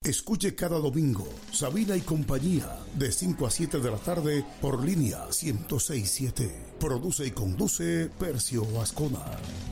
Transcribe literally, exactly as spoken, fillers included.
Escuche cada domingo Sabina y compañía de cinco a siete de la tarde por línea ciento seis punto siete. Produce y conduce Percio Ascona.